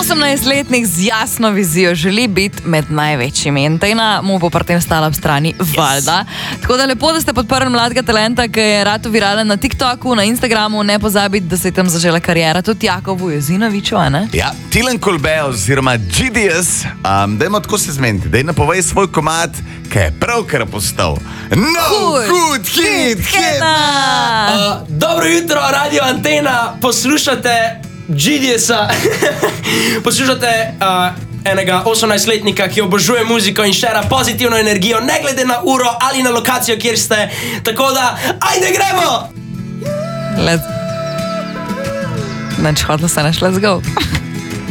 18-letnik z jasno vizijo želi biti med največjimi in Tejna mu bo pri tem stala ob strani, valjda. Tako da lepo, da ste podprli mladega talenta, ki je rado viralen na TikToku, na Instagramu, ne pozabiti, da se je tam zažela karijera tudi Jakobu Jozinoviču, a ne? Ja, Tilen Kolbe oziroma GDS, dajmo tako se zmeniti, daj napovej svoj komad, ki je pravkar postal Hud hit tedna. Dobro jutro, Radio Antena, poslušate GDS-a, poslušajte enega 18-letnika, ki obožuje muziko in šera pozitivno energijo, ne glede na uro ali na lokacijo, kjer ste. Tako da, ajde gremo! Let's go.